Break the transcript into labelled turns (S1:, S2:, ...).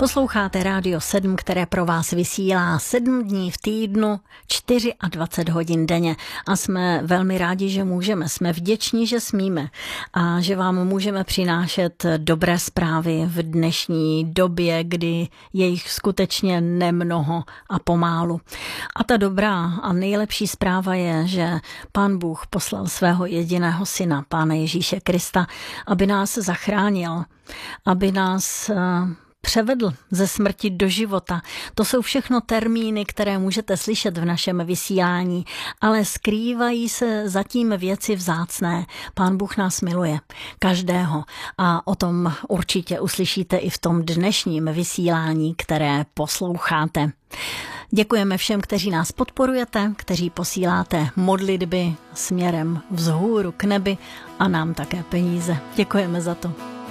S1: Posloucháte Rádio 7, které pro vás vysílá 7 dní v týdnu, 24 hodin denně. A jsme velmi rádi, že můžeme. Jsme vděční, že smíme a že vám můžeme přinášet dobré zprávy v dnešní době, kdy je jich skutečně nemnoho a pomálu. A ta dobrá a nejlepší zpráva je, že Pán Bůh poslal svého jediného syna, Pána Ježíše Krista, aby nás zachránil, aby nás převedl ze smrti do života. To jsou všechno termíny, které můžete slyšet v našem vysílání, ale skrývají se zatím věci vzácné. Pán Bůh nás miluje, každého, a o tom určitě uslyšíte i v tom dnešním vysílání, které posloucháte. Děkujeme všem, kteří nás podporujete, kteří posíláte modlitby směrem vzhůru k nebi a nám také peníze. Děkujeme za to.